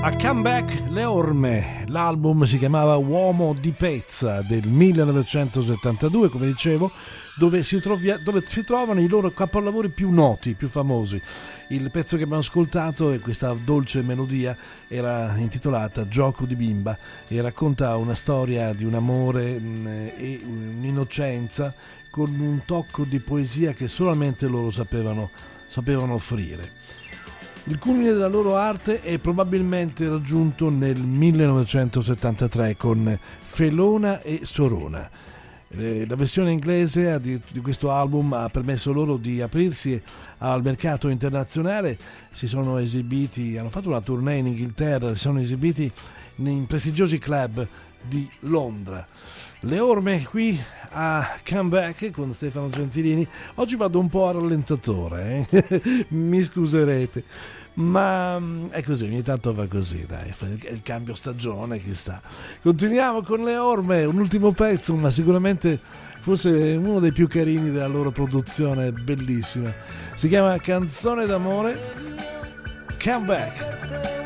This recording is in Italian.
A Comeback, Le Orme. L'album si chiamava Uomo di Pezza del 1972, come dicevo, dove si trovano i loro capolavori più noti, più famosi. Il pezzo che abbiamo ascoltato, e questa dolce melodia, era intitolata Gioco di bimba e racconta una storia di un amore e un'innocenza con un tocco di poesia che solamente loro sapevano offrire. Il culmine della loro arte è probabilmente raggiunto nel 1973 con Felona e Sorona. La versione inglese di questo album ha permesso loro di aprirsi al mercato internazionale. Si sono esibiti, hanno fatto una tournée in Inghilterra, si sono esibiti in prestigiosi club di Londra. Le Orme qui a Comeback con Stefano Gentilini. Oggi vado un po' a rallentatore, mi scuserete, ma è così, ogni tanto va così, dai, è il cambio stagione, chissà. Continuiamo con Le Orme, un ultimo pezzo, ma sicuramente forse uno dei più carini della loro produzione, bellissima. Si chiama Canzone d'amore. Comeback.